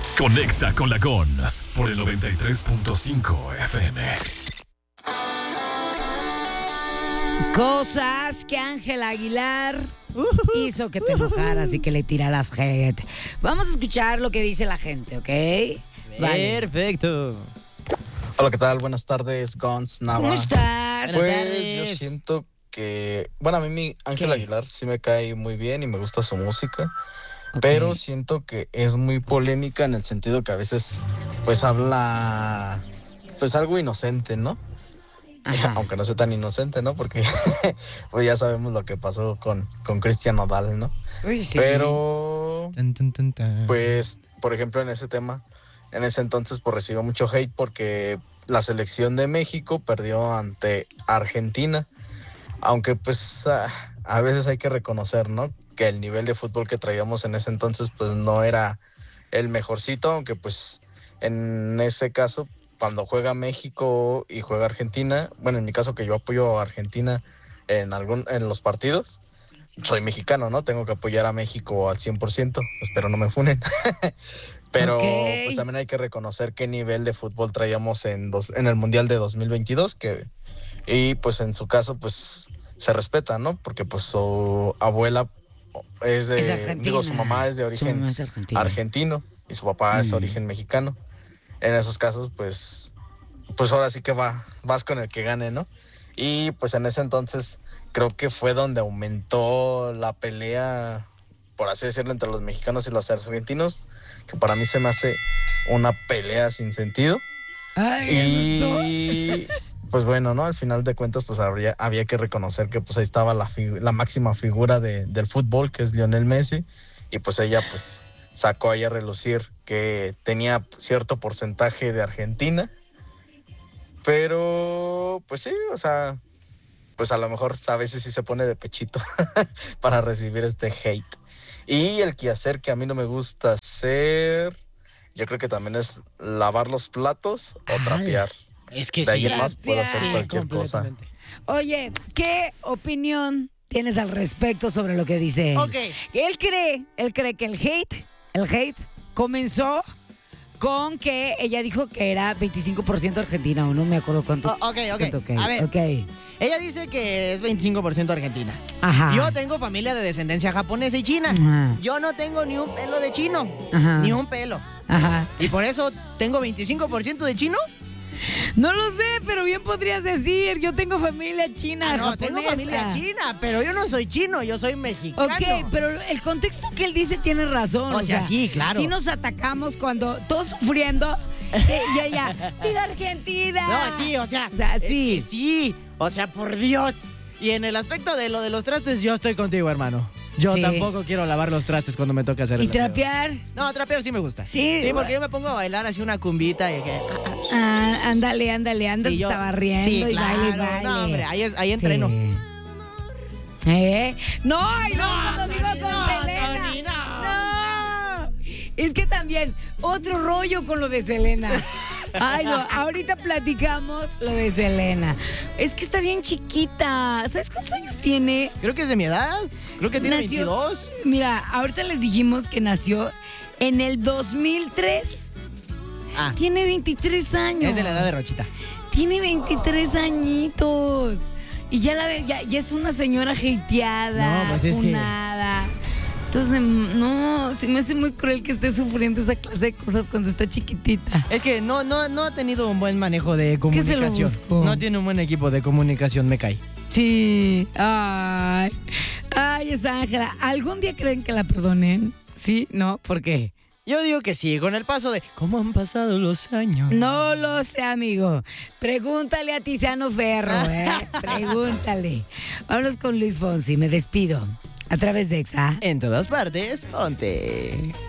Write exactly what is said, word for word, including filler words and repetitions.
Conexa con la Gons por el noventa y tres punto cinco F M. Cosas que Ángel Aguilar hizo que te enojaras y que le tiraras hate. Vamos a escuchar lo que dice la gente, ¿ok? Vale. Perfecto. Hola, ¿qué tal? Buenas tardes, Gons, Nava. ¿Cómo estás? Pues Buenas tardes. yo siento que, bueno, a mí mi Ángel ¿Qué? Aguilar sí me cae muy bien y me gusta su música, Ok. pero siento que es muy polémica en el sentido que a veces pues habla pues algo inocente, ¿no? Ajá. Aunque no sea tan inocente, ¿no? Porque pues ya sabemos lo que pasó con, con Cristian Nodal, ¿no? Uy, sí. Pero Tan, tan, tan, tan. pues, por ejemplo, en ese tema, en ese entonces pues recibió mucho hate porque la selección de México perdió ante Argentina, aunque pues a, a veces hay que reconocer, ¿no? Que el nivel de fútbol que traíamos en ese entonces pues no era el mejorcito, aunque pues en ese caso, cuando juega México y juega Argentina, bueno, en mi caso que yo apoyo a Argentina en, algún, en los partidos, soy mexicano, ¿no? Tengo que apoyar a México al cien por ciento, espero no me funen. Pero Ok. pues también hay que reconocer qué nivel de fútbol traíamos en, dos, en el Mundial de dos mil veintidós, que, y pues en su caso pues se respeta, ¿no? Porque pues su abuela es de, Es argentina. digo, su mamá es de Su origen mamá es argentina. argentino y su papá es de Mm. origen mexicano. En esos casos pues, pues ahora sí que va, vas con el que gane, ¿no? Y pues en ese entonces creo que fue donde aumentó la pelea, por así decirlo, entre los mexicanos y los argentinos, que para mí se me hace una pelea sin sentido. Ay, ¿eso es todo? Y pues bueno, ¿no? Al final de cuentas, pues habría, había que reconocer que pues ahí estaba la, figu- la máxima figura de, del fútbol, que es Lionel Messi, y pues ella pues sacó ahí a relucir que tenía cierto porcentaje de Argentina, pero pues sí, o sea, pues a lo mejor a veces sí se pone de pechito para recibir este hate. Y el quehacer que a mí no me gusta hacer, yo creo que también es lavar los platos o Ay, trapear. Es que De ahí sí. en más puedo hacer Sí, cualquier cosa. completamente. Oye, ¿qué opinión tienes al respecto sobre lo que dice él? Ok. Él cree, él cree que el hate, el hate comenzó con que ella dijo que era veinticinco por ciento argentina, o no me acuerdo cuánto. Oh, ok, ok. cuánto que- A ver. Ok. Ella dice que es veinticinco por ciento argentina. Ajá. Yo tengo familia de descendencia japonesa y china. Ajá. Yo no tengo ni un pelo de chino. Ajá. Ni un pelo. Ajá. Y por eso tengo veinticinco por ciento de chino. No lo sé, pero bien podrías decir, yo tengo familia china, Ah, no, japonesa. tengo familia china, pero yo no soy chino, yo soy mexicano. Ok, pero el contexto que él dice tiene razón. O sea, sí, claro. Sí nos atacamos cuando todos sufriendo. eh, y ella, ¡viva Argentina! No, sí, o sea. O sea, es sí. que sí, o sea, por Dios. Y en el aspecto de lo de los trastes, yo estoy contigo, hermano. Yo Sí. tampoco quiero lavar los trastes cuando me toca hacer Y el aseo. trapear. No, trapear sí me gusta. Sí. Sí, porque yo me pongo a bailar así una cumbita y que... Ah, ándale, ándale, andas y yo- estaba riendo Sí, y claro. baile, y baile. No, hombre, ahí, es- ahí entreno. Sí. ¿Eh? No, ay, no, No, cuando digo Tony, con no, Selena. Tony, no. No. Es que también, otro rollo con lo de Selena. Ay, no, ahorita platicamos lo de Selena. Es que está bien chiquita. ¿Sabes cuántos años tiene? Creo que es de mi edad. Creo que tiene Nació- veintidós. Mira, ahorita les dijimos que nació en el dos mil tres. Ah, Tiene veintitrés años. es de la edad de Rochita. Tiene veintitrés añitos. Y ya, la, ve- ya, ya es una señora hateada, No, pues es que- funada. Entonces, no, se me hace muy cruel que esté sufriendo esa clase de cosas cuando está chiquitita. Es que no, no, no ha tenido un buen manejo de que se lo comunicación. buscó. No tiene un buen equipo de comunicación, me cae. Sí. Ay. Ay, esa Ángela. ¿Algún día creen que la perdonen? ¿Sí? ¿No? ¿Por qué? Yo digo que sí, con el paso de cómo han pasado los años. No lo sé, amigo. Pregúntale a Tiziano Ferro, ¿eh? Pregúntale. Vámonos con Luis Fonsi. Me despido. A través de Exa. En todas partes, ponte.